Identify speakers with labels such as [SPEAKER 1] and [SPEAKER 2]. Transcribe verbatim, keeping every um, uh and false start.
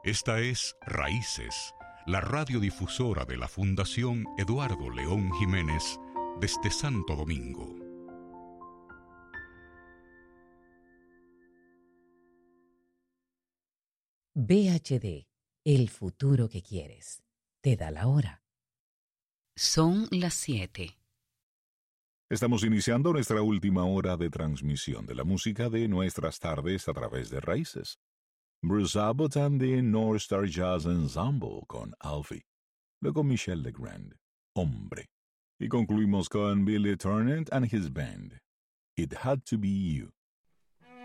[SPEAKER 1] Esta es Raíces, la radiodifusora de la Fundación Eduardo León Jiménez desde Santo Domingo.
[SPEAKER 2] V H D, el futuro que quieres. Te da la hora.
[SPEAKER 3] Son las siete.
[SPEAKER 4] Estamos iniciando nuestra última hora de transmisión de la música de nuestras tardes a través de Raíces. Bruce Abbott and the North Star Jazz Ensemble con Alfie. Luego Michel Legrand, Hombre. Y concluimos con Billy Turner and his band, It Had to Be You.